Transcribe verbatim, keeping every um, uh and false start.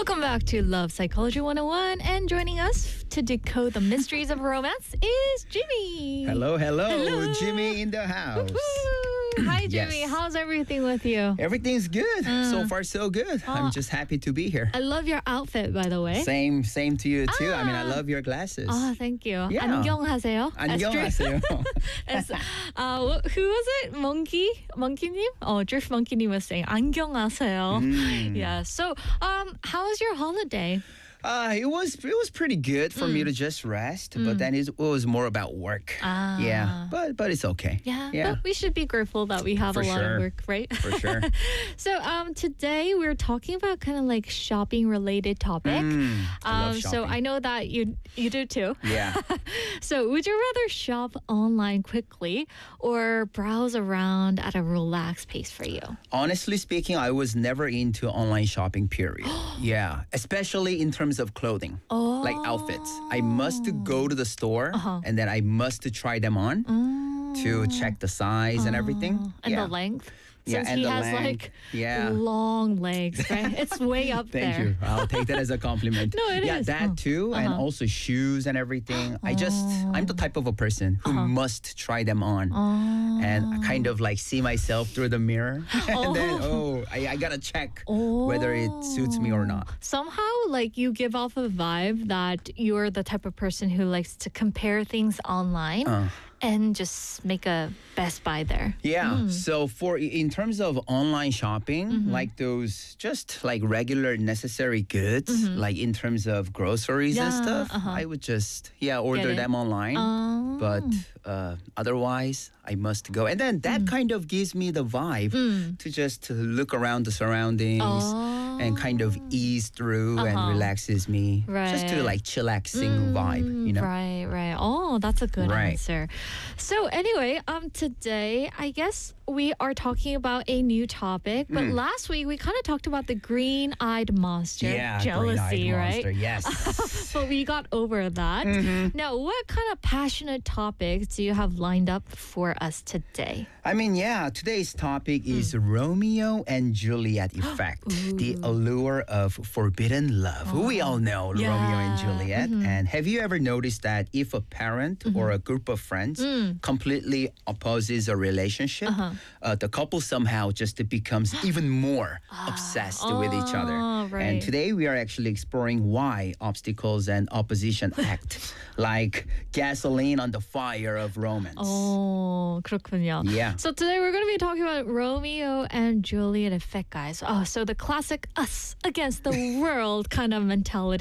Welcome back to Love Psychology one oh one. And joining us to decode the mysteries of romance is Jimmy. Hello, hello, Hello. Jimmy in the house. Woo-hoo. Hi, Jimmy. Yes. How's everything with you? Everything's good. So far, so good. Oh. I'm just happy to be here. I love your outfit, by the way. Same, same to you too. I mean, I Ah. love your glasses. Oh, thank you. Yeah. 안녕하세요. 안녕하세요. As, uh, who was it? Monkey? Monkey님? Oh, Drift Monkey님 was saying 안녕하세요. Mm. Yeah. So, um, how was your holiday? Uh, it was it was pretty good for me to just rest, but then it, it was more about work. Ah. Yeah, but but it's okay. Yeah, yeah, but we should be grateful that we have For a lot sure. of work, right? for sure. So um, today we're talking about kind of like shopping related topic. Mm, I love um, so shopping. I know that you you do too. Yeah. So would you rather shop online quickly or browse around at a relaxed pace for you? Honestly speaking, I was never into online shopping, period. Yeah, especially in terms of clothing, Oh. like outfits. I must go to the store Uh-huh. and then I must try them on to check the size and everything. Oh, and yeah. the length. Yeah, Since and he the has length. like Yeah. long legs, right? It's way up Thank there. you. I'll take that as a compliment. No, it yeah, is. that Oh. too, and Uh-huh. also shoes and everything. I just, I'm the type of a person who Uh-huh. must try them on. Oh. And I kind of like see myself through the mirror, and then oh, I, I gotta check whether it suits me or not. Somehow, like you give off a vibe that you're the type of person who likes to compare things online Uh. and just make a best buy there. Yeah. So for in terms of online shopping, Mm-hmm. like those just like regular necessary goods, like in terms of groceries and Yeah, stuff, uh-huh. I would just yeah order it. them online. Oh. But uh, otherwise, I must go, and then Mm. that kind of gives me the vibe to just look around the surroundings. And kind of ease through and Uh-huh. relaxes me, just to Right. like chillaxing vibe, you know. Right, right. Oh, that's a good Right. answer. So anyway, um, today I guess we are talking about a new topic. But Hmm. last week we kind of talked about the green-eyed monster, Yeah, jealousy, green-eyed right? monster, yes. But we got over that. Mm-hmm. Now, what kind of passionate topics do you have lined up for us today? I mean, yeah, today's topic is Romeo and Juliet effect, the allure of forbidden love. We all know Yeah. Romeo and Juliet. And have you ever noticed that if a parent or a group of friends completely opposes a relationship, uh, the couple somehow just becomes even more obsessed with each other. Oh, right. And today we are actually exploring why obstacles and opposition act like gasoline on the fire of romance. Oh, 그렇군요. Yeah. So today we're going to be talking about Romeo and Juliet effect, guys. Oh, so the classic us against the world kind of mentality.